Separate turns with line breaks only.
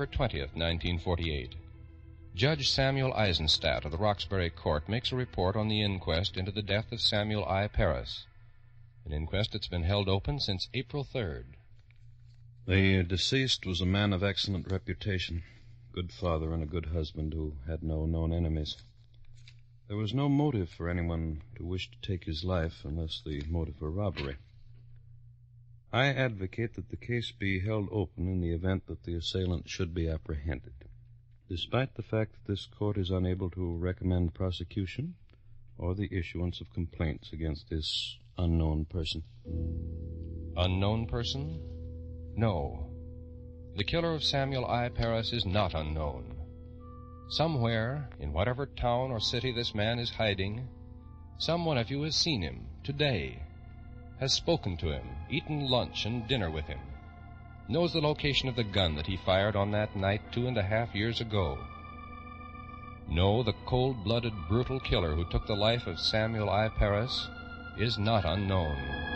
November 20th, 1948. Judge Samuel Eisenstadt of the Roxbury Court makes a report on the inquest into the death of Samuel I. Parris, an inquest that's been held open since April 3rd.
The deceased was a man of excellent reputation, good father and a good husband who had no known enemies. There was no motive for anyone to wish to take his life unless the motive were robbery. I advocate that the case be held open in the event that the assailant should be apprehended, despite the fact that this court is unable to recommend prosecution or the issuance of complaints against this unknown person.
Unknown person? No. The killer of Samuel I. Parris is not unknown. Somewhere, in whatever town or city this man is hiding, some one of you has seen him today, has spoken to him, eaten lunch and dinner with him, knows the location of the gun that he fired on that night 2.5 years ago. No, the cold-blooded, brutal killer who took the life of Samuel I. Parris is not unknown.